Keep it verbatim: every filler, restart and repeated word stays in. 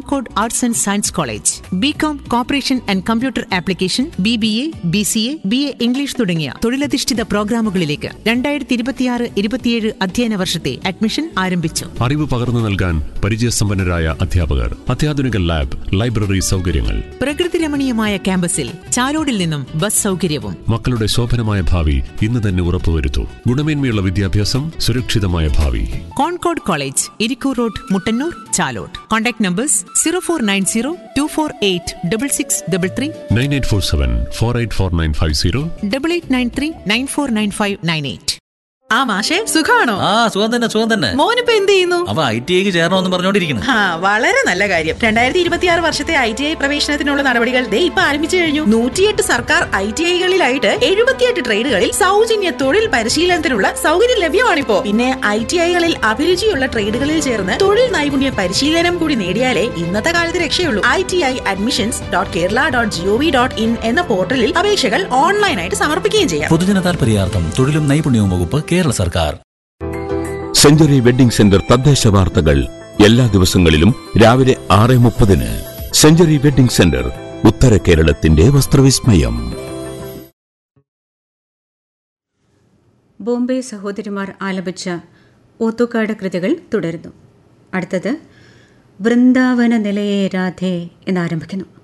Concord arts and science college. BCom corporation and computer application, B B A, B C A, B A English തുടങ്ങിയ തൊഴിലധിഷ്ഠിത പ്രോഗ്രാമുകളിലേക്ക് രണ്ടായിരത്തി ഇരുപത്തിയാറ് ഇരുപത്തിയേഴ് അധ്യയന വർഷത്തെ അഡ്മിഷൻ ആരംഭിച്ചു. അറിവ് പകർന്നു നൽകാൻ പരിചയസമ്പന്നരായ അധ്യാപകർ, അത്യാധുനിക ലാബ്, ലൈബ്രറി സൗകര്യങ്ങൾ, പ്രകൃതി രമണീയമായ ക്യാമ്പസിൽ ചാലോടിൽ നിന്നും ബസ് സൗകര്യവും. മക്കളുടെ ശോഭനമായ ഭാവി ഇന്ന് തന്നെ ഉറപ്പുവരുത്തൂ. ഗുണമേന്മയുള്ള വിദ്യാഭ്യാസം, സുരക്ഷിതമായ ഭാവി. Concord college, Irikkur road, Muttannur, Chalode. Contact numbers zero four nine zero to four eight double six double three, nine eight four seven four eight four nine five zero, double eight nine three nine four nine five nine eight. ആ മാഷേ, സുഖാണോ? ആ സുഖം തന്നെ സുഖം തന്നെ. മോനിപ്പോ എന്ത് ചെയ്യുന്നു? അവ ഐ ടി ഐക്ക് ചേരണമെന്ന് പറഞ്ഞോണ്ടിരിക്കുന്നു. ആ വളരെ നല്ല കാര്യം. രണ്ടായിരത്തി ഇരുപത്തിയാറ് വർഷത്തെ ഐ ടി ഐ പ്രവേശനത്തിനുള്ള നടപടികൾ ദേ ഇപ്പൊ ആരംഭിച്ചു കഴിഞ്ഞു. നൂറ്റിയെട്ട് സർക്കാർ ഐ ടി ഐകളിലായിട്ട് എഴുപത്തിയെട്ട് ട്രേഡുകളിൽ സൗജന്യ തൊഴിൽ പരിശീലനത്തിനുള്ള സൗകര്യം ലഭ്യമാണിപ്പോ. പിന്നെ ഐ ടി ഐകളിൽ അഭിരുചിയുള്ള ട്രേഡുകളിൽ ചേർന്ന് തൊഴിൽ നൈപുണ്യ പരിശീലനം കൂടി നേടിയാലേ ഇന്നത്തെ കാലത്ത് രക്ഷയുള്ളൂ. I T I admissions dot Kerala dot G O V dot in എന്ന പോർട്ടലിൽ അപേക്ഷകൾ ഓൺലൈനായിട്ട് സമർപ്പിക്കുകയും ചെയ്യാം. പൊതുജന താൽപര്യാർത്ഥം തൊഴിലും നൈപുണ്യവും വകുപ്പ്, കേരള സർക്കാർ. സെഞ്ചുറി വെഡിംഗ് സെന്റർ തദ്ദേശ വാർത്തകൾ എല്ലാ ദിവസങ്ങളിലും രാവിലെ ആറ് മുപ്പതിന്. സെഞ്ചുറി വെഡിംഗ് സെന്റർ, ഉത്തര കേരളത്തിന്റെ വസ്ത്രവിസ്മയം. ബോംബെ സഹോദരിമാർ ആലപിച്ച ഓത്തുകാട് കൃതികൾ തുടരുന്നു. അടുത്തത് വൃന്ദാവന നിലയേ രാധേ എന്നാരംഭിക്കുന്നു.